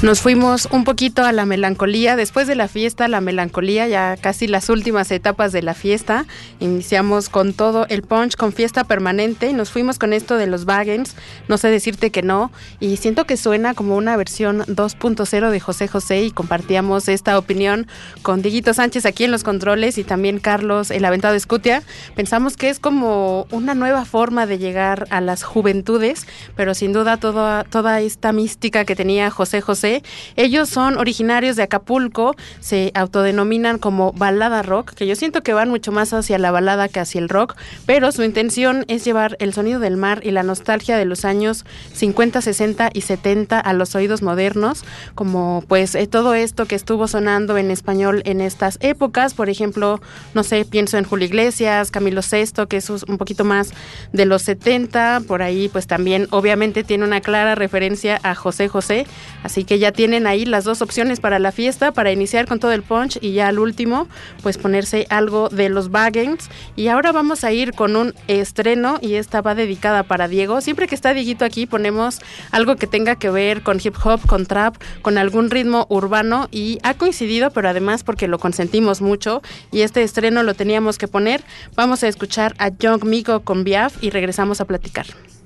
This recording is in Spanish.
Nos fuimos un poquito a la melancolía, después de la fiesta, la melancolía, ya casi las últimas etapas de la fiesta. Iniciamos con todo el punch, con Fiesta Permanente, y nos fuimos con esto de los Vagans, No sé decirte que no, y siento que suena como una versión 2.0 de José José, y compartíamos esta opinión con Dieguito Sánchez aquí en los controles y también Carlos, el Aventado Escutia. Pensamos que es como una nueva forma de llegar a las juventudes, pero sin duda toda esta mística que tenía José José. Ellos son originarios de Acapulco, se autodenominan como balada rock, que yo siento que van mucho más hacia la balada que hacia el rock, pero su intención es llevar el sonido del mar y la nostalgia de los años 50, 60 y 70 a los oídos modernos, como pues todo esto que estuvo sonando en español en estas épocas. Por ejemplo, no sé, pienso en Julio Iglesias, Camilo Sesto, que es un poquito más de los 70, por ahí pues también obviamente tiene una clara referencia a José José, así que ya tienen ahí las dos opciones para la fiesta, para iniciar con todo el punch y ya al último pues ponerse algo de los Vagans. Y ahora vamos a ir con un estreno, y esta va dedicada para Diego. Siempre que está Dieguito aquí ponemos algo que tenga que ver con hip hop, con trap, con algún ritmo urbano, y ha coincidido, pero además porque lo consentimos mucho y este estreno lo teníamos que poner. Vamos a escuchar a Young Migo con Biaf y regresamos a platicar.